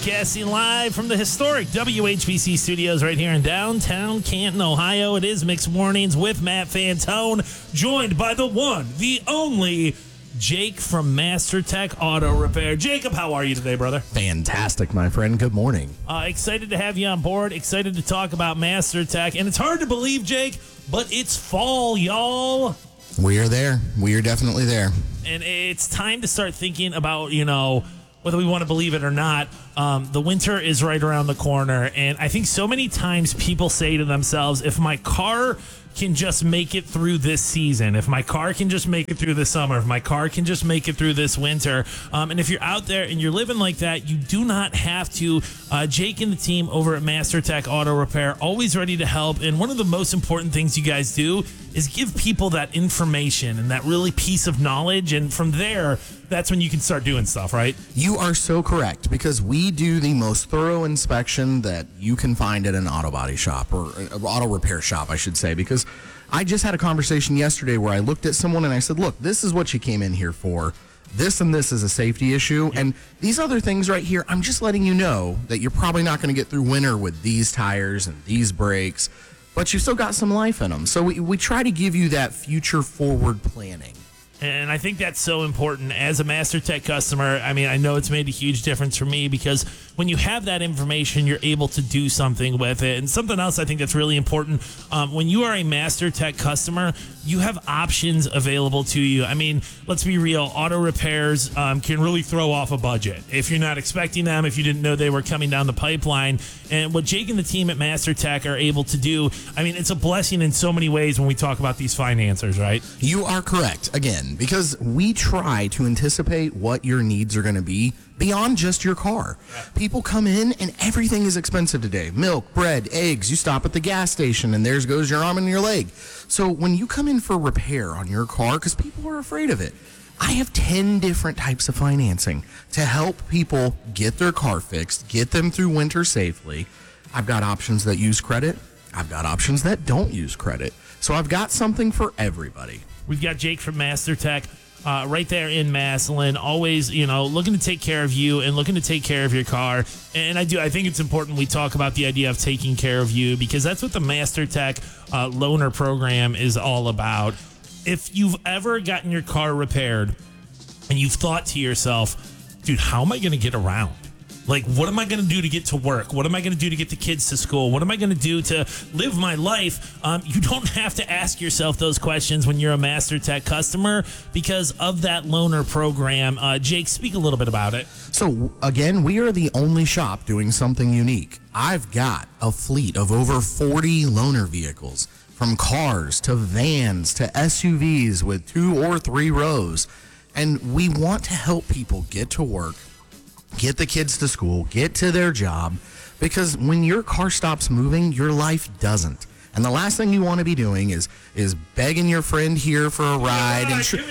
Broadcasting live from the historic WHBC studios right here in downtown Canton, Ohio. It is Mixed Mornings with Matt Fantone, joined by the one, the only Jake from MasterTech Auto Repair. Jacob, how are you today, brother? Fantastic, my friend. Good morning. Excited to have you on board. Excited to talk about MasterTech. And it's hard to believe, Jake, but it's fall, y'all. We are there. We are definitely there. And it's time to start thinking about, whether we want to believe it or not, the winter is right around the corner. And I think so many times people say to themselves, if my car can just make it through this season, if my car can just make it through the summer, if my car can just make it through this winter, and if you're out there and you're living like that, you do not have to. Jake and the team over at MasterTech Auto Repair, always ready to help. And one of the most important things you guys do is give people that information and that really piece of knowledge. And from there, that's when you can start doing stuff, right? You are so correct, because we do the most thorough inspection that you can find at an auto body shop, or auto repair shop, I should say, because I just had a conversation yesterday where I looked at someone and I said, look, this is what you came in here for. This and this is a safety issue. Yep. And these other things right here, I'm just letting you know that you're probably not going to get through winter with these tires and these brakes, but you've still got some life in them. So we try to give you that future forward planning. And I think that's so important as a MasterTech customer. I mean, I know it's made a huge difference for me, because when you have that information, you're able to do something with it. And something else I think that's really important, when you are a MasterTech customer, you have options available to you. I mean, let's be real. Auto repairs can really throw off a budget if you're not expecting them, if you didn't know they were coming down the pipeline. And what Jake and the team at MasterTech are able to do, I mean, it's a blessing in so many ways when we talk about these financers, right? You are correct. Again, because we try to anticipate what your needs are going to be beyond just your car. Yeah. People come in and everything is expensive today. Milk, bread, eggs. You stop at the gas station and there goes your arm and your leg. So when you come in for repair on your car, because people are afraid of it, I have 10 different types of financing to help people get their car fixed, get them through winter safely. I've got options that use credit. I've got options that don't use credit. So I've got something for everybody. We've got Jake from MasterTech right there in Massillon, always, looking to take care of you and looking to take care of your car. And I think it's important we talk about the idea of taking care of you, because that's what the MasterTech loaner program is all about. If you've ever gotten your car repaired and you've thought to yourself, dude, how am I going to get around? Like, what am I going to do to get to work? What am I going to do to get the kids to school? What am I going to do to live my life? You don't have to ask yourself those questions when you're a MasterTech customer because of that loaner program. Jake, speak a little bit about it. So, again, we are the only shop doing something unique. I've got a fleet of over 40 loaner vehicles, from cars to vans to SUVs with 2 or 3 rows. And we want to help people get to work, get the kids to school, get to their job, because when your car stops moving, your life doesn't. And the last thing you want to be doing is begging your friend here for a ride.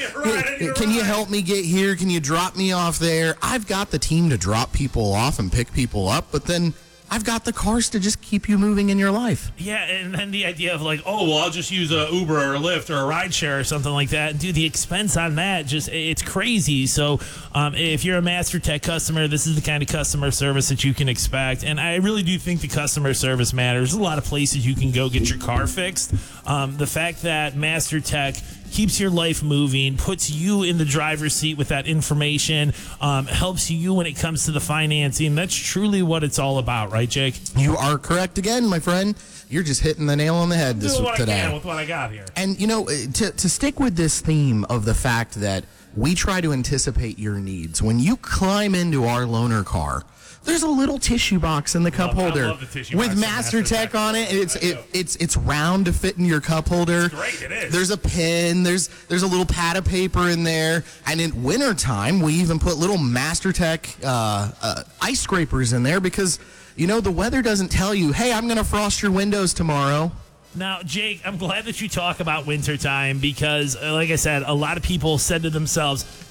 Can you help me get here? Can you drop me off there? I've got the team to drop people off and pick people up, but then I've got the cars to just keep you moving in your life. Yeah, and then the idea of like, I'll just use a Uber or a Lyft or a rideshare or something like that. Dude, the expense on that, it's crazy. So if you're a MasterTech customer, this is the kind of customer service that you can expect. And I really do think the customer service matters. There's a lot of places you can go get your car fixed. The fact that MasterTech keeps your life moving, puts you in the driver's seat with that information, helps you when it comes to the financing. That's truly what it's all about, right, Jake? You are correct again, my friend. You're just hitting the nail on the head today. I can with what I got here. And, to stick with this theme of the fact that we try to anticipate your needs, when you climb into our loaner car, there's a little tissue box in the cup holder with MasterTech on it. It's round to fit in your cup holder. It's great, it is. There's a pen. There's a little pad of paper in there. And in wintertime, we even put little MasterTech ice scrapers in there because, the weather doesn't tell you, hey, I'm going to frost your windows tomorrow. Now, Jake, I'm glad that you talk about wintertime because, like I said, a lot of people said to themselves,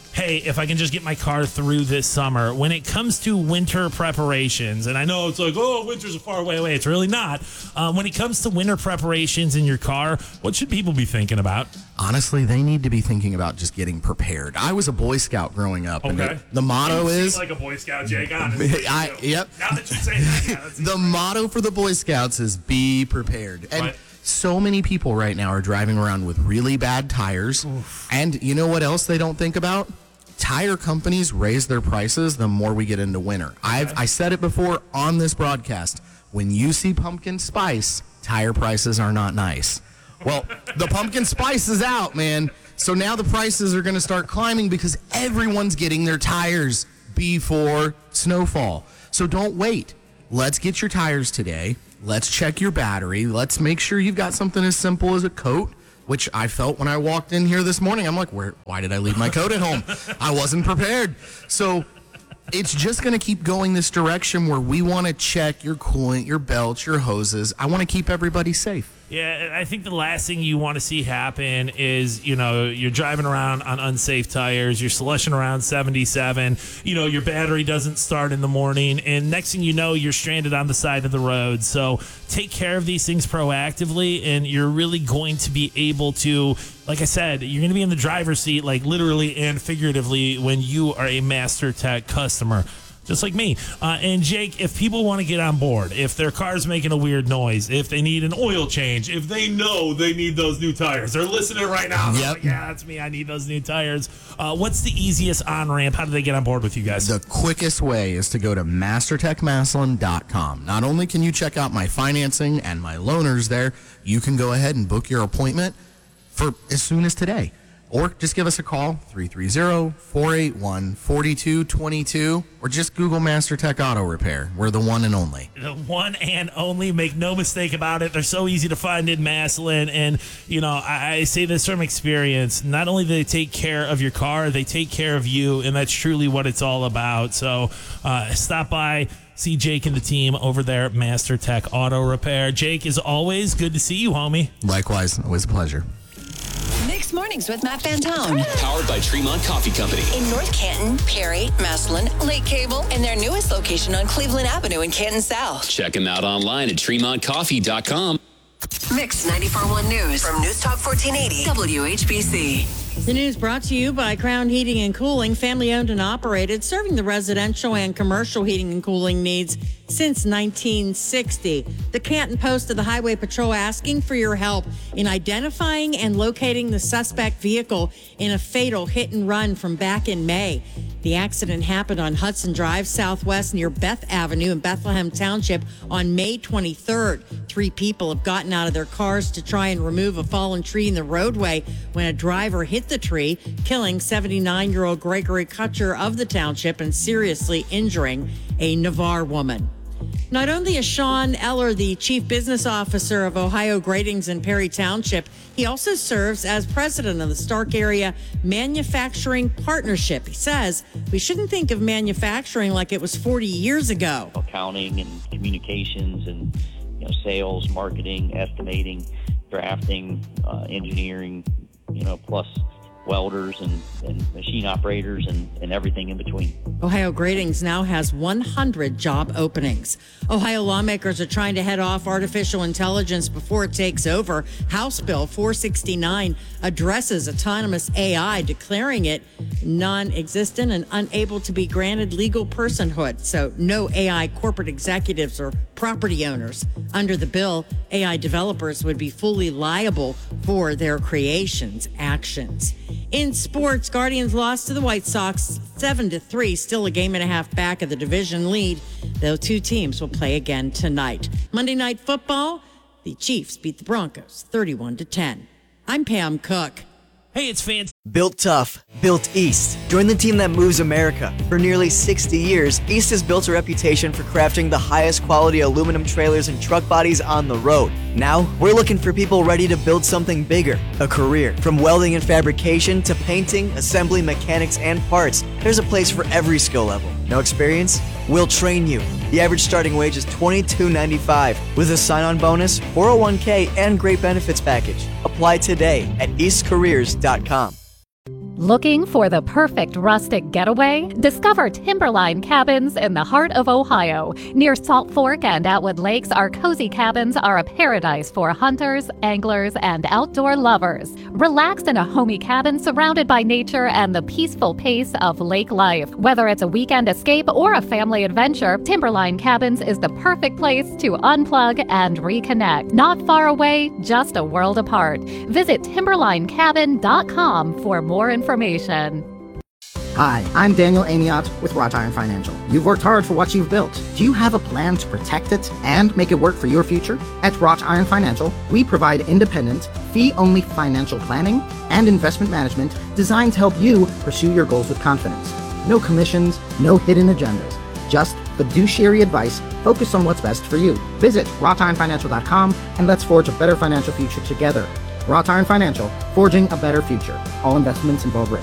hey, if I can just get my car through this summer. When it comes to winter preparations, and I know it's like, oh, winter's a far way away. It's really not. When it comes to winter preparations in your car, what should people be thinking about? Honestly, they need to be thinking about just getting prepared. I was a Boy Scout growing up, and the motto is like a Boy Scout, Jake. Honestly, yep. Now that you say that, yeah, that's the motto for the Boy Scouts is be prepared. And right. So many people right now are driving around with really bad tires. Oof. And you know what else they don't think about? Tire companies raise their prices the more we get into winter. I said it before on this broadcast. When you see pumpkin spice, tire prices are not nice. Well, the pumpkin spice is out, man. So now the prices are going to start climbing because everyone's getting their tires before snowfall. So don't wait. Let's get your tires today. Let's check your battery. Let's make sure you've got something as simple as a coat, which I felt when I walked in here this morning. I'm like, why did I leave my coat at home? I wasn't prepared. So it's just going to keep going this direction where we want to check your coolant, your belts, your hoses. I want to keep everybody safe. Yeah, I think the last thing you want to see happen is, you're driving around on unsafe tires, you're slushing around 77, your battery doesn't start in the morning, and next thing you know, you're stranded on the side of the road. So take care of these things proactively, and you're really going to be able to, like I said, you're going to be in the driver's seat, like literally and figuratively, when you are a Master Tech customer. Just like me. And Jake, if people want to get on board, if their car's making a weird noise, if they need an oil change, if they know they need those new tires, they're listening right now. Yep. Like, yeah, that's me. I need those new tires. What's the easiest on-ramp? How do they get on board with you guys? The quickest way is to go to mastertechmassillon.com. Not only can you check out my financing and my loaners there, you can go ahead and book your appointment for as soon as today. Or just give us a call, 330-481-4222, or just Google Master Tech Auto Repair. We're the one and only. The one and only. Make no mistake about it. They're so easy to find in Massillon. And, I say this from experience. Not only do they take care of your car, they take care of you, and that's truly what it's all about. So stop by. See Jake and the team over there at Master Tech Auto Repair. Jake, as always, good to see you, homie. Likewise. Always a pleasure. Mixed Mornings with Matt Fantone. Powered by Tremont Coffee Company. In North Canton, Perry, Massillon, Lake Cable, and their newest location on Cleveland Avenue in Canton South. Check them out online at TremontCoffee.com. Mix 94.1 News from News Talk 1480 WHBC. The news brought to you by Crown Heating and Cooling, family owned and operated, serving the residential and commercial heating and cooling needs since 1960. The Canton Post of the Highway Patrol asking for your help in identifying and locating the suspect vehicle in a fatal hit and run from back in May. The accident happened on Hudson Drive Southwest near Beth Avenue in Bethlehem Township on May 23rd. 3 people have gotten out of their cars to try and remove a fallen tree in the roadway when a driver hit the tree, killing 79-year-old Gregory Kutcher of the township and seriously injuring a Navarre woman. Not only is Sean Eller the chief business officer of Ohio Gradings in Perry Township, he also serves as president of the Stark Area Manufacturing Partnership. He says we shouldn't think of manufacturing like it was 40 years ago. Accounting and communications and sales, marketing, estimating, drafting, engineering, plus welders and machine operators and everything in between. Ohio Gradings now has 100 job openings. Ohio lawmakers are trying to head off artificial intelligence before it takes over. House Bill 469 addresses autonomous AI, declaring it non-existent and unable to be granted legal personhood. So no AI corporate executives or property owners. Under the bill, AI developers would be fully liable for their creations' actions. In sports, Guardians lost to the White Sox 7-3, still a game and a half back of the division lead, though 2 teams will play again tonight. Monday Night Football, the Chiefs beat the Broncos 31-10. I'm Pam Cook. Hey, it's fantastic. Built tough, built East. Join the team that moves America. For nearly 60 years, East has built a reputation for crafting the highest quality aluminum trailers and truck bodies on the road. Now, we're looking for people ready to build something bigger, a career. From welding and fabrication to painting, assembly, mechanics, and parts, there's a place for every skill level. No experience? We'll train you. The average starting wage is $22.95 with a sign-on bonus, 401k, and great benefits package. Apply today at eastcareers.com. Looking for the perfect rustic getaway? Discover Timberline Cabins in the heart of Ohio. Near Salt Fork and Atwood Lakes, our cozy cabins are a paradise for hunters, anglers, and outdoor lovers. Relax in a homey cabin surrounded by nature and the peaceful pace of lake life. Whether it's a weekend escape or a family adventure, Timberline Cabins is the perfect place to unplug and reconnect. Not far away, just a world apart. Visit timberlinecabin.com for more information. Hi, I'm Daniel Amiot with Wrought Iron Financial. You've worked hard for what you've built. Do you have a plan to protect it and make it work for your future? At Wrought Iron Financial, we provide independent, fee-only financial planning and investment management designed to help you pursue your goals with confidence. No commissions, no hidden agendas. Just fiduciary advice focused on what's best for you. Visit wroughtironfinancial.com and let's forge a better financial future together. Wrought Iron Financial, forging a better future. All investments involve risk.